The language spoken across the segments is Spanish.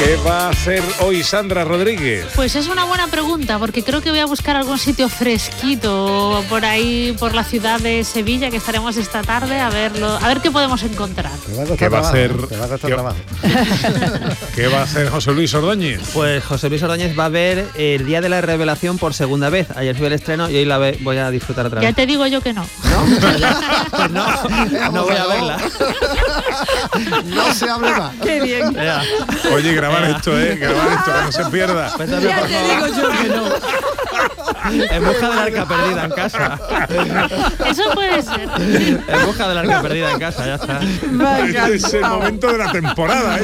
¿Qué va a hacer hoy Sandra Rodríguez? Pues es una buena pregunta, porque creo que voy a buscar algún sitio fresquito por ahí, por la ciudad de Sevilla, que estaremos esta tarde, a ver qué podemos encontrar. ¿Qué va a hacer? ¿Qué va a hacer José Luis Ordóñez? Pues José Luis Ordóñez va a ver el Día de la Revelación por segunda vez. Ayer fue el estreno y hoy voy a disfrutar otra vez. Ya te digo yo que no. Pues no voy a verla. No se hable más. Qué bien. Oye, grabar esto, grabar esto, que no se pierda. Ya te digo yo que no. En busca del arca perdida en casa. Eso puede ser. En busca del arca perdida en casa, ya está. Este es el momento de la temporada.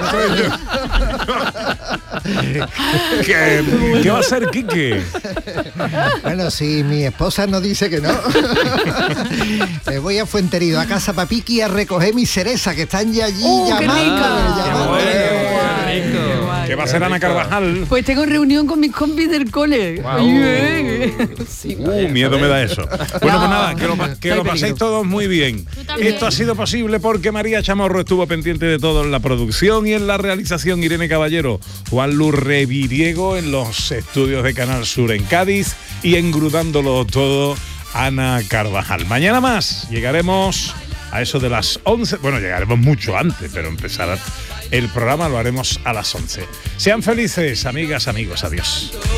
¿Qué va a hacer Quique? Bueno, si mi esposa no dice que no, me voy a Fuenterido, a casa Papiqui, a recoger mis cerezas que están ya allí llamando. ¿Qué va a hacer Ana Carvajal? Pues tengo reunión con mis compis del cole. Sí, miedo me da eso. Bueno, pues nada, que lo paséis todos muy bien. Esto ha sido posible porque María Chamorro estuvo pendiente de todo en la producción y en la realización, Irene Caballero, Juan Lu Reviriego en los estudios de Canal Sur en Cádiz y engrudándolo todo, Ana Carvajal. Mañana más llegaremos a eso de las 11. Bueno, llegaremos mucho antes, pero empezar el programa lo haremos a las 11. Sean felices, amigas, amigos. Adiós.